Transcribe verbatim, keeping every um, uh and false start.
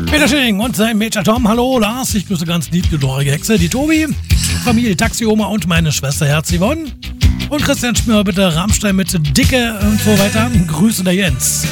Peter Schilling und sein Major Tom. Hallo Lars, ich grüße ganz lieb die dorige Hexe, die Tobi, Familie Taxioma und meine Schwester Herz Yvonne. Und Christian Schmör bitte Rammstein mit Dicke und so weiter. Grüße der Jens.